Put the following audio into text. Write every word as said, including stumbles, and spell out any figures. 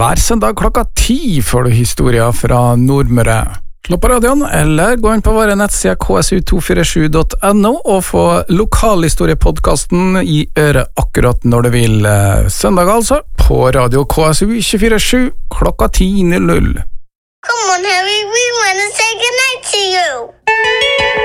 Hver søndag klokka ti får du historier fra Nordmøre. Slå på radioen, eller gå inn på våre nettsider k s u to fire sju punktum n o og få lokalhistoriepodcasten i øret akkurat når du vil. Søndag altså, på radio K S U tjuefire sju klokka ti null null. Come on, Harry, we want to say goodnight to you.